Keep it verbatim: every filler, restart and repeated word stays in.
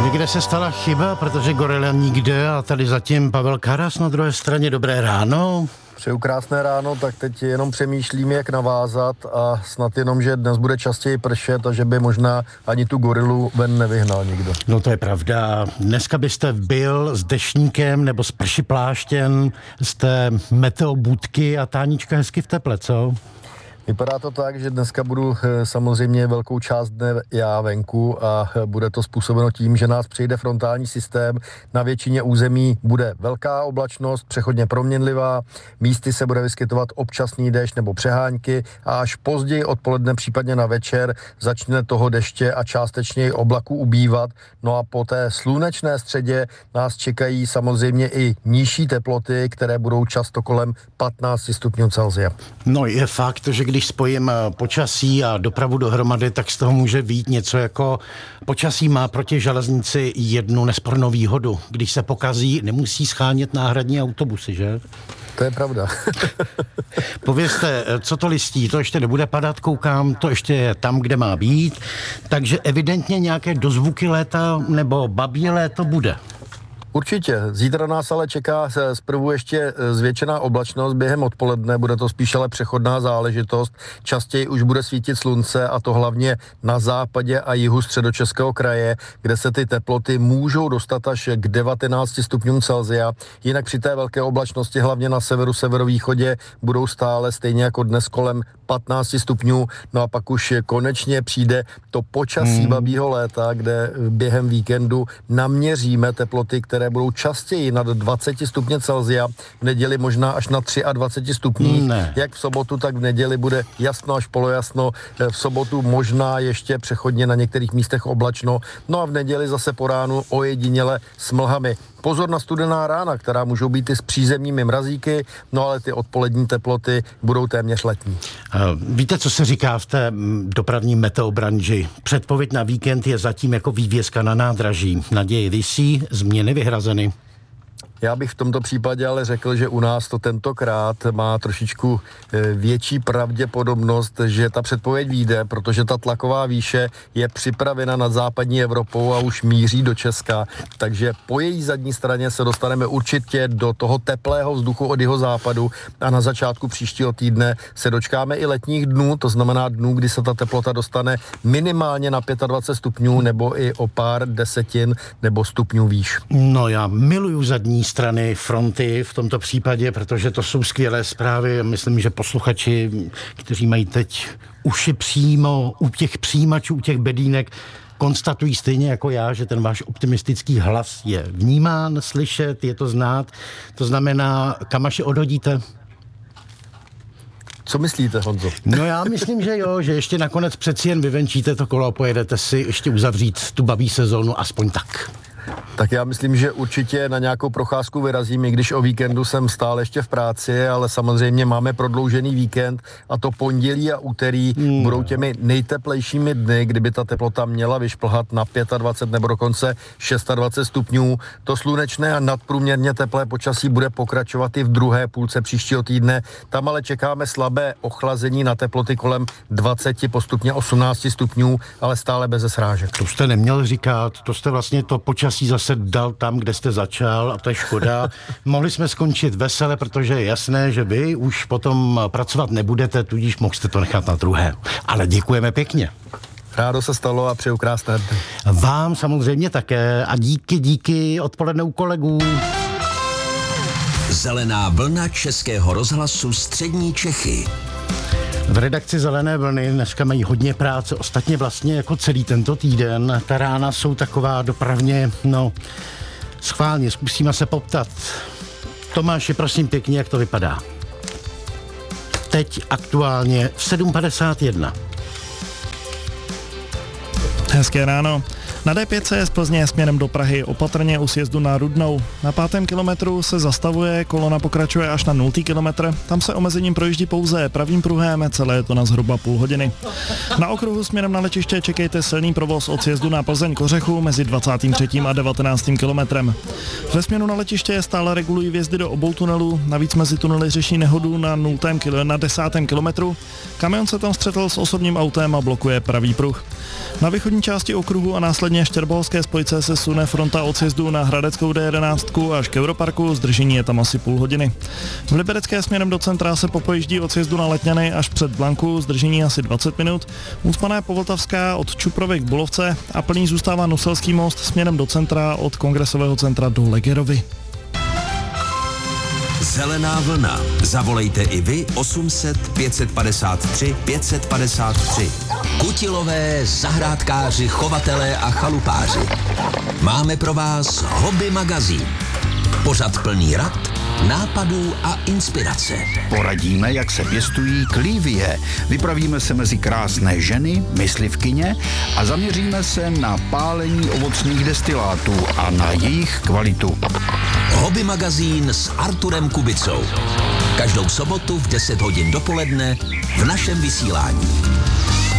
Někde se stala chyba, protože gorila nikde a tady zatím Pavel Karas na druhé straně. Dobré ráno. Přeju krásné ráno, tak teď jenom přemýšlím, jak navázat a snad jenom, že dnes bude častěji pršet a že by možná ani tu gorilu ven nevyhnal nikdo. No to je pravda. Dneska byste byl s dešníkem nebo s pršipláštěm, jste meteobudky a Tánička hezky v teple, co? Vypadá to tak, že dneska budu samozřejmě velkou část dne já venku a bude to způsobeno tím, že nás přijde frontální systém. Na většině území bude velká oblačnost, přechodně proměnlivá, místy se bude vyskytovat občasný déšť nebo přehánky a až později odpoledne, případně na večer, začne toho deště a částečně oblaků ubývat. No a po té slunečné středě nás čekají samozřejmě i nižší teploty, které budou často kolem patnáct stupňů Celsia. No je fakt, že když spojím počasí a dopravu dohromady, tak z toho může být něco jako počasí má proti železnici jednu nespornou výhodu. Když se pokazí, nemusí schánět náhradní autobusy, že? To je pravda. Povězte, co to listí, to ještě nebude padat, koukám, to ještě je tam, kde má být, takže evidentně nějaké dozvuky léta nebo babí léto bude. Určitě. Zítra nás ale čeká zprvu ještě zvětšená oblačnost během odpoledne, bude to spíš ale přechodná záležitost. Častěji už bude svítit slunce a to hlavně na západě a jihu středočeského kraje, kde se ty teploty můžou dostat až k devatenácti stupňům Celsia. Jinak při té velké oblačnosti hlavně na severu, severovýchodě budou stále stejně jako dnes kolem patnácti stupňů. No a pak už konečně přijde to počasí hmm. babího léta, kde během víkendu naměříme teploty, které budou častěji nad dvaceti stupně Celsia, v neděli možná až na dvaceti třech stupních. Ne. Jak v sobotu, tak v neděli bude jasno až polojasno, v sobotu možná ještě přechodně na některých místech oblačno, no a v neděli zase po ránu ojediněle s mlhami. Pozor na studená rána, která můžou být i s přízemními mrazíky, no ale ty odpolední teploty budou téměř letní. Víte, co se říká v té dopravní meteobranži? Předpověď na víkend je zatím jako vývězka na nádraží. Naděje visí, změny vyhrazeny. Já bych v tomto případě ale řekl, že u nás to tentokrát má trošičku větší pravděpodobnost, že ta předpověď vyjde, protože ta tlaková výše je připravena nad západní Evropou a už míří do Česka, takže po její zadní straně se dostaneme určitě do toho teplého vzduchu od jihozápadu a na začátku příštího týdne se dočkáme i letních dnů, to znamená dnů, kdy se ta teplota dostane minimálně na dvacet pět stupňů nebo i o pár desetin nebo stupňů výš. No já miluju zadní strany fronty v tomto případě, protože to jsou skvělé zprávy. Myslím, že posluchači, kteří mají teď uši přímo u těch přijímačů, u těch bedínek, konstatují stejně jako já, že ten váš optimistický hlas je vnímán, slyšet, je to znát. To znamená, kam až je odhodíte? Co myslíte, Honzo? No já myslím, že jo, že ještě nakonec přeci jen vyvenčíte to kolo a pojedete si ještě uzavřít tu babí sezónu, aspoň tak. Tak já myslím, že určitě na nějakou procházku vyrazím, i když o víkendu jsem stále ještě v práci, ale samozřejmě máme prodloužený víkend a to pondělí a úterý hmm. budou těmi nejteplejšími dny, kdyby ta teplota měla vyšplhat na dvacet pět nebo dokonce dvacet šest stupňů. To slunečné a nadprůměrně teplé počasí bude pokračovat i v druhé půlce příštího týdne. Tam ale čekáme slabé ochlazení na teploty kolem dvaceti, postupně osmnácti stupňů, ale stále bez srážek. To jste neměl říkat, to jste vlastně to počasí zase dal tam, kde jste začal a to je škoda. Mohli jsme skončit vesele, protože je jasné, že vy už potom pracovat nebudete, tudíž mohl jste to nechat na druhé. Ale děkujeme pěkně. Rádo se stalo a přeju krásné dny. Vám samozřejmě také a díky, díky odpoledne u kolegů. Zelená vlna Českého rozhlasu Střední Čechy. V redakci Zelené vlny dneska mají hodně práce, ostatně vlastně jako celý tento týden. Ta rána jsou taková dopravně, no, schválně, zkusíme se poptat. Tomáši, prosím pěkně, jak to vypadá? Teď aktuálně v sedm padesát jedna. Hezké ráno. Na D pět je z Plzně směrem do Prahy opatrně u sjezdu na Rudnou. Na pátém kilometru se zastavuje, kolona pokračuje až na nultý kilometr. Tam se omezením projíždí pouze pravým pruhem, celé je to na zhruba půl hodiny. Na okruhu směrem na letiště čekejte silný provoz od sjezdu na Plzeň Kořechu mezi dvacátým třetím a devatenáctým kilometrem. Ve směru na letiště stále regulují vjezdy do obou tunelů, navíc mezi tunely řeší nehodu na nultém kil- na desátém kilometru. Kamion se tam střetl s osobním autem a blokuje pravý pruh. Na východní přední části okruhu a následně štěrboholské spojce se sune fronta od sjezdu na Hradeckou D jedenáct až k Europarku, zdržení je tam asi půl hodiny. V Liberecké směrem do centra se popojíždí od sjezdu na Letňany až před Blanku, zdržení asi dvacet minut. Ucpané Povltavská od Čuprovy k Bulovce a plný zůstává Nuselský most směrem do centra od Kongresového centra do Legerovy. Zelená vlna. Zavolejte i vy osm set pět padesát tři pět padesát tři. Kutilové, zahrádkáři, chovatelé a chalupáři. Máme pro vás Hobby magazín. Pořad plný rad, nápadů a inspirace. Poradíme, jak se pěstují klívie. Vypravíme se mezi krásné ženy, myslivkyně a zaměříme se na pálení ovocných destilátů a na jejich kvalitu. Hobby magazín s Arturem Kubicou. Každou sobotu v deset hodin dopoledne v našem vysílání.